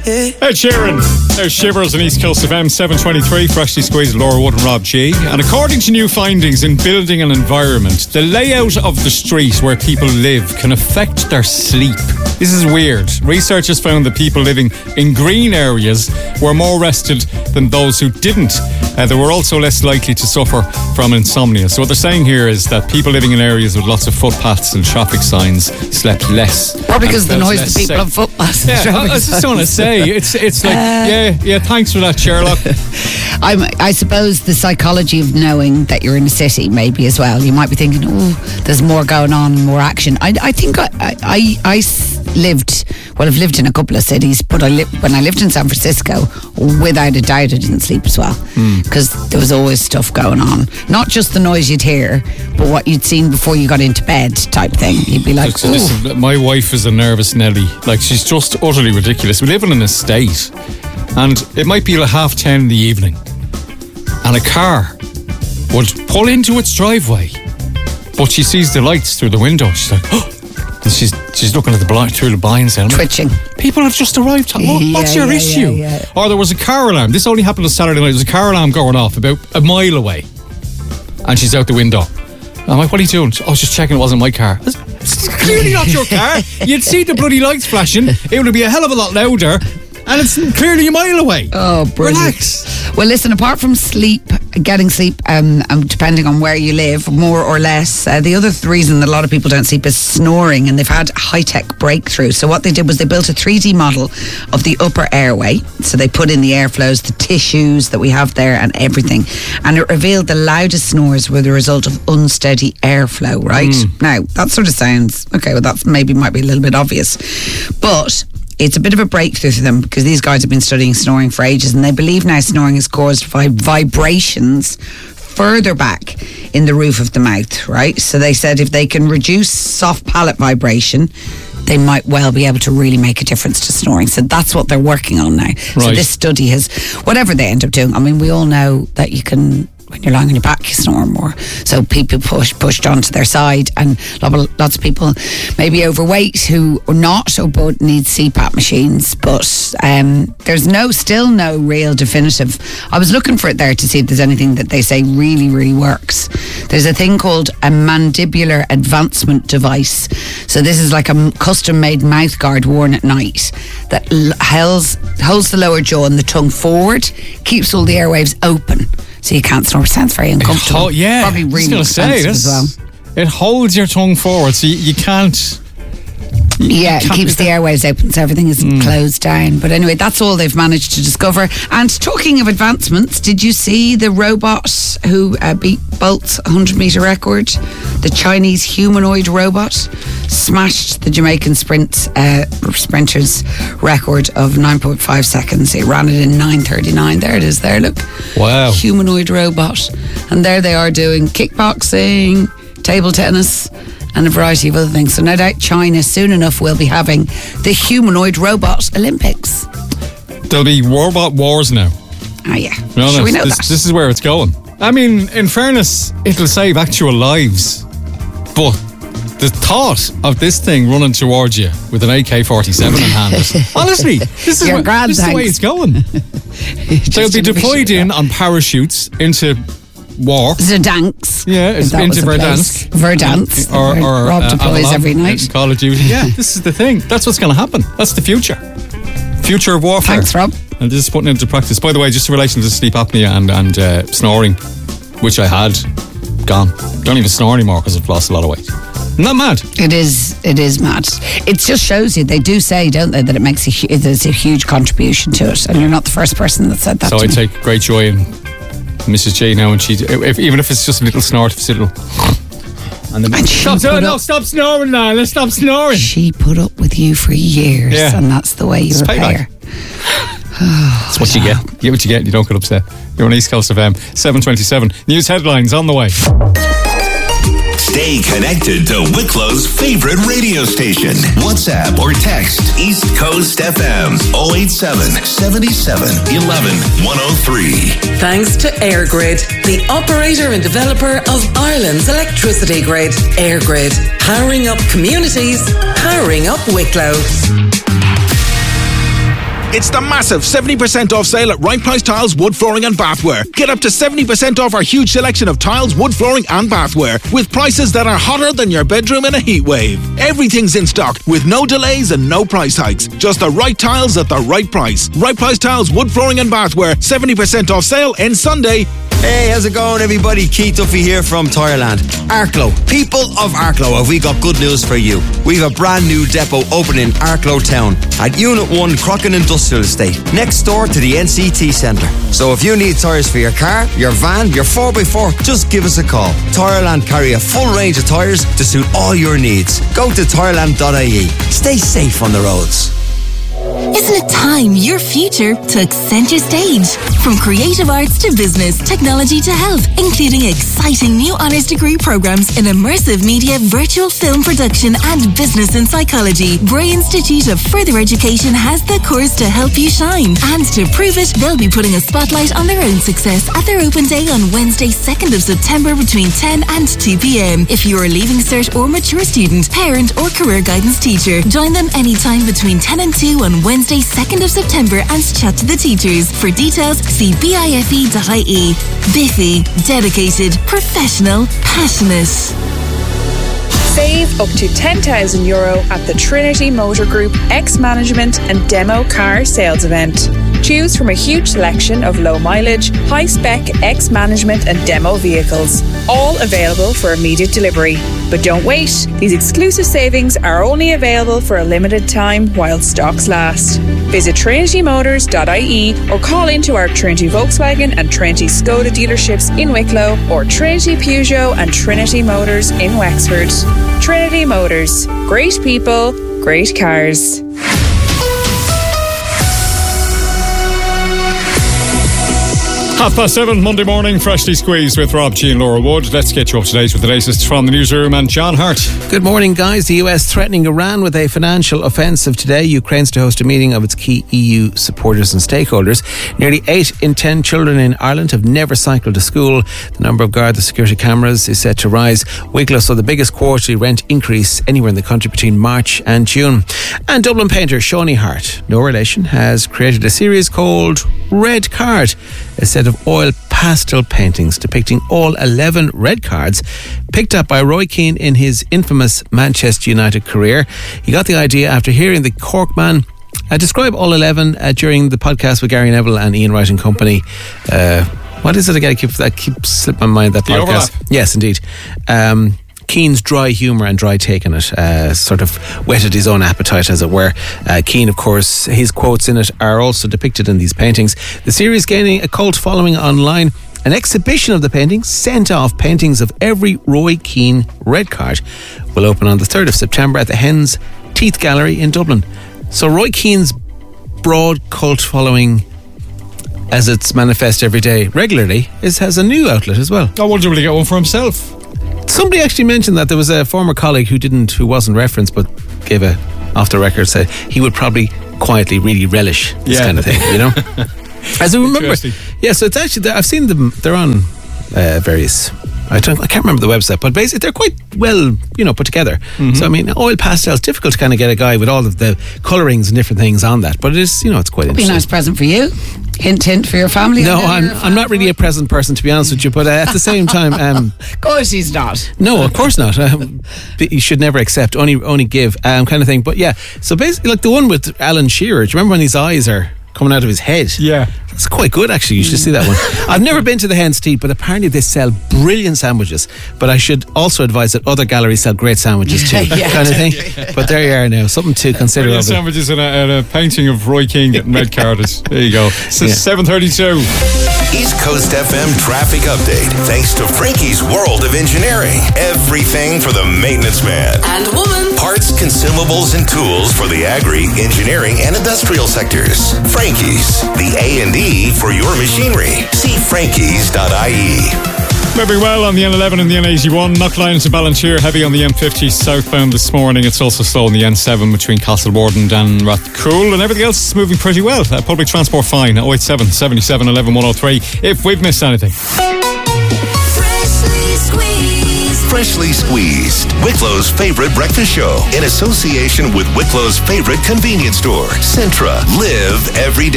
Ed Sheeran. There's Shivers on East Coast FM 723. Freshly squeezed Laura Wood and Rob G. And according to new findings in building and environment, the layout of the street where people live can affect their sleep. This is weird. Researchers found that people living in green areas were more rested than those who didn't. They were also less likely to suffer from insomnia. So what they're saying here is that people living in areas with lots of footpaths and traffic signs slept less. Probably because of the noise the people on footpaths. Yeah, I was just going to say, it's like, yeah, thanks for that, Sherlock. I suppose the psychology of knowing that you're in a city maybe as well. You might be thinking, oh, there's more going on, more action. I think I've lived in a couple of cities, but when I lived in San Francisco, without a doubt I didn't sleep as well, because there was always stuff going on. Not just the noise you'd hear, but what you'd seen before you got into bed type thing. You'd be like, so my wife is a nervous Nelly. Like, she's just utterly ridiculous. We live in an estate, and it might be like 10:30 in the evening, and a car would pull into its driveway, but she sees the lights through the window. She's like, oh. And she's looking at the blind through the blinds, twitching. People have just arrived. What's your issue? Yeah. Or there was a car alarm. This only happened on Saturday night. There was a car alarm going off about a mile away, and she's out the window. I'm like, what are you doing? I was just checking it wasn't my car. It's clearly not your car. You'd see the bloody lights flashing. It would be a hell of a lot louder, and it's clearly a mile away. Oh, brilliant. Relax. Well, listen, apart from getting sleep, depending on where you live, more or less, the other reason that a lot of people don't sleep is snoring, and they've had high-tech breakthrough. So what they did was they built a 3D model of the upper airway. So they put in the airflows, the tissues that we have there and everything. And it revealed the loudest snores were the result of unsteady airflow, right? Now, that sort of sounds, okay, well, that maybe might be a little bit obvious. But it's a bit of a breakthrough for them, because these guys have been studying snoring for ages, and they believe now snoring is caused by vibrations further back in the roof of the mouth, right? So they said if they can reduce soft palate vibration, they might well be able to really make a difference to snoring. So that's what they're working on now. Right. So this study has, whatever they end up doing, I mean, we all know that you can, when you're lying on your back, you snore more. So people pushed onto their side, and lots of people maybe overweight who are not, or both need CPAP machines. But there's still no real definitive. I was looking for it there to see if there's anything that they say really, really works. There's a thing called a mandibular advancement device. So this is like a custom-made mouth guard worn at night that holds the lower jaw and the tongue forward, keeps all the airwaves open, so you can't snore. Sounds very uncomfortable. Probably really expensive as well. It holds your tongue forward, so you can't. It keeps the airways open, so everything isn't closed down. But anyway, that's all they've managed to discover. And talking of advancements, did you see the robot who beat Bolt's 100-metre record? The Chinese humanoid robot smashed the Jamaican sprinter's record of 9.5 seconds. It ran it in 9:39. There it is there, look. Wow. Humanoid robot. And there they are doing kickboxing, table tennis, and a variety of other things. So no doubt China soon enough will be having the humanoid robot Olympics. There'll be robot wars now. Oh yeah. Should we know that? This is where it's going. I mean, in fairness, it'll save actual lives. But the thought of this thing running towards you with an AK-47 in hand, honestly, this is the way it's going. They'll be deployed on parachutes into war. Verdansk. Yeah, it's into Verdansk. Verdansk. Or Rob deploys every night. Call of Duty. Yeah, this is the thing. That's what's going to happen. That's the future. Future of warfare. Thanks, Rob. And this is putting into practice. By the way, just in relation to sleep apnea and snoring, which I had, gone. Don't even snore anymore because I've lost a lot of weight. Isn't that mad? It is mad. It just shows you, they do say, don't they, that it makes there's a huge contribution to it. And you're not the first person that said that. So I take great joy in Mrs. J now, and even if it's just a little snort, if it's a little. Stop snoring now. Let's stop snoring. She put up with you for years, and that's the way you repay her. That's what you get. You get what you get, and you don't get upset. You're on East Coast FM, 7:27. News headlines on the way. Stay connected to Wicklow's favorite radio station. WhatsApp or text East Coast FM 087 77 11 103. Thanks to EirGrid, the operator and developer of Ireland's electricity grid. EirGrid, powering up communities, powering up Wicklow. It's the massive 70% off sale at Right Price Tiles, Wood Flooring and Bathware. Get up to 70% off our huge selection of tiles, wood flooring and bathware with prices that are hotter than your bedroom in a heat wave. Everything's in stock with no delays and no price hikes. Just the right tiles at the right price. Right Price Tiles, Wood Flooring and Bathware. 70% off sale ends Sunday. Hey, how's it going, everybody? Keith Duffy here from Tireland. Arklow. People of Arklow, have we got good news for you. We have a brand new depot opening in Arklow Town at Unit 1 Crockin Industrial Estate, next door to the NCT Centre. So if you need tyres for your car, your van, your 4x4, just give us a call. Tireland carry a full range of tyres to suit all your needs. Go to tireland.ie. Stay safe on the roads. Isn't it time your future took centre stage? From creative arts to business, technology to health, including exciting new honours degree programmes in immersive media, virtual film production and business and psychology, Bray Institute of Further Education has the course to help you shine. And to prove it, they'll be putting a spotlight on their own success at their open day on Wednesday 2nd of September between 10 and 2 p.m. If you're a Leaving Cert or mature student, parent or career guidance teacher, join them anytime between 10 and 2 on Wednesday 2nd of September and chat to the teachers. For details, see bife.ie. Biffy, dedicated, professional, passionate. Save up to €10,000 at the Trinity Motor Group X-Management and Demo Car Sales Event. Choose from a huge selection of low mileage, high spec X-Management and demo vehicles, all available for immediate delivery. But don't wait, these exclusive savings are only available for a limited time while stocks last. Visit trinitymotors.ie or call into our Trinity Volkswagen and Trinity Skoda dealerships in Wicklow or Trinity Peugeot and Trinity Motors in Wexford. Trinity Motors. Great people, great cars. Half past 7, Monday morning, freshly squeezed with Rob G and Laura Wood. Let's get you up to date with the latest from the newsroom and John Hart. Good morning, guys. The US threatening Iran with a financial offensive today. Ukraine's to host a meeting of its key EU supporters and stakeholders. Nearly 8 in 10 children in Ireland have never cycled to school. The number of Garda security cameras is set to rise. Wicklow saw the biggest quarterly rent increase anywhere in the country between March and June. And Dublin painter Shawnee Hart, no relation, has created a series called Red Card, a set of oil pastel paintings depicting all 11 red cards picked up by Roy Keane in his infamous Manchester United career. He got the idea after hearing the Cork man describe all 11 during the podcast with Gary Neville and Ian Wright and Company. What is it again? I keep slipping my mind, that podcast. Overlap. Yes, indeed. Keane's dry humour and dry take on it sort of whetted his own appetite, as it were. Keane, of course, his quotes in it are also depicted in these paintings. The series gaining a cult following online. An exhibition of the paintings, sent off paintings of every Roy Keane red card, will open on the 3rd of September at the Hens Teeth Gallery in Dublin. So Roy Keane's broad cult following, as it's manifest every day regularly, has a new outlet as well. I wonder will he get one for himself? Somebody actually mentioned that there was a former colleague who wasn't referenced but gave a off the record, said he would probably quietly really relish this kind of thing, you know. As I remember, yeah. So it's actually, I've seen them. They're on various. I can't remember the website, but basically they're quite well, put together. Mm-hmm. So I mean, oil pastels, difficult to kind of get a guy with all of the colourings and different things on that, but it is, it's quite interesting. Be a nice present for you. Hint, hint for your family. No, I'm not really a present person, to be honest with you, but at the same time, of course he's not. No, of course not. You should never accept, only give, kind of thing. But yeah, so basically, like the one with Alan Shearer. Do you remember when his eyes are coming out of his head? Yeah. It's quite good, actually. You should see that one. I've never been to the Hen's Teeth, but apparently they sell brilliant sandwiches. But I should also advise that other galleries sell great sandwiches too, kind of thing. But there you are now, something to consider. Brilliant sandwiches and a painting of Roy Keane getting red carded. There you go. It's 7:32. East Coast FM traffic update, thanks to Frankie's World of Engineering. Everything for the maintenance man and woman. Parts, consumables, and tools for the agri, engineering, and industrial sectors. Frankie's, the A&E for your machinery. See frankies.ie. Moving well on the N11 and the N81. Knockline to Ballantyre, heavy on the M50 southbound this morning. It's also slow on the N7 between Castlewarden and Rathcoole, and everything else is moving pretty well. Public transport fine. 087 77 11 103 if we've missed anything. Freshly squeezed. Freshly Squeezed, Wicklow's favorite breakfast show, in association with Wicklow's favorite convenience store, Centra. Live every day.